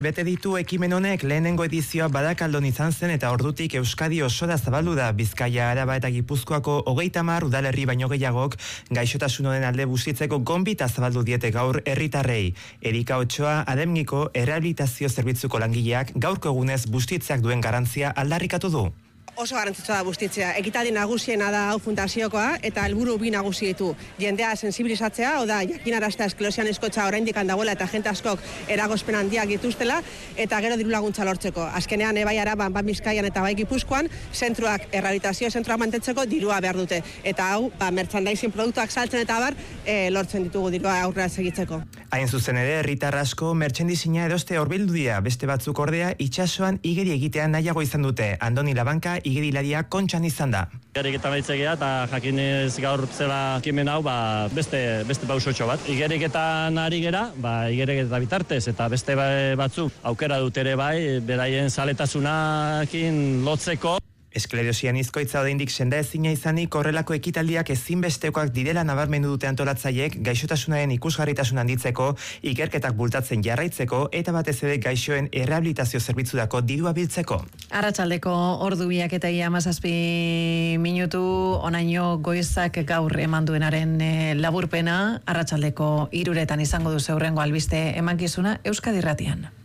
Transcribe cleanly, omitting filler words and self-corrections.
Bete ditu ekimen honek lehenengo edizioa Badakaldon izan zen eta ordutik Euskadi osora zabaldu da. Bizkaia, Araba eta Gipuzkoako 30 udalerri baino gehiagok gaixotasun honen alde bustitzeko gonbita zabaldu diete gaur herritarrei. Erika Otsoa, Ademniko errehabilitazio zerbitzuko langileak gaurko egunez bustitzeak duen garrantzia aldarrikatu du. Oso garrantzitsua da bustitzea. Ekitaldi nagusiena da hau fundaziokoa eta helburu bi nagusi ditu. Jendea sensibilizatzea, oda jakinaraztea esklosian eskotxa oraindik dagoela eta jente askok eragozpen handiak dituztela eta gero diru laguntza lortzeko. Azkenean bai Araban, bai Bizkaian eta bai Gipuzkoan zentroak errehabilitazio zentroak mantentzeko dirua behar dute. Eta hau merchandising produktuak saltzen eta lortzen ditugu dirua aurrera segitzeko. Hain zuzen ere, herritar asko merchandising-a eroste hurbildu dira, beste batzuk ordea itsasoan igeri egitea nahiago izan dute. Andoni Labanka igerilaria Kontxan izan da. Igeriketan baitzegea eta jakinez gaur zela ekimen hau beste pausotxo bat. Igeriketan ari gera, igeriketa bitartez eta beste batzuk aukera dut ere beraien zaletasunakin lotzeko. Esklerosian izkoitza oraindik senda ezina izanik horrelako ekitaldiak ezinbestekoak direla nabarmendu dute antolatzaileek gaixotasunaren ikusgarritasun handitzeko, ikerketak bultatzen jarraitzeko eta batez ere gaixoen errehabilitazio zerbitzurako dirua biltzeko. Arratsaldeko ordu 2:17 minutu onaino goizak gaur eman duenaren laburpena, arratsaldeko 3:00 izango du hurrengo albiste emankizuna Euskadi Irratian.